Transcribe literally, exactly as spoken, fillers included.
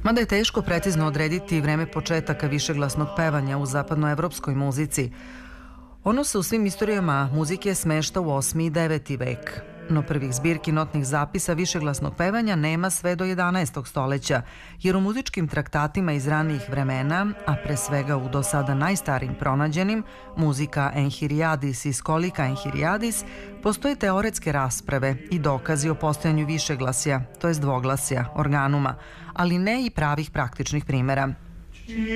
Mada je teško precizno odrediti vreme početaka višeglasnog pevanja u zapadnoevropskoj muzici, ono se u svim istorijama muzike smešta u osmi i deveti vek. No prvih zbirki notnih zapisa višeglasnog pevanja nema sve do jedanaestog stoleća, jer u muzičkim traktatima iz ranijih vremena, a pre svega u do sada najstarijim pronađenim, muzika Enhiriadis i Skolika Enhiriadis, postoje teoretske rasprave i dokazi o postojanju višeglasja, to jest dvoglasja, organuma, ali ne i pravih praktičnih primera.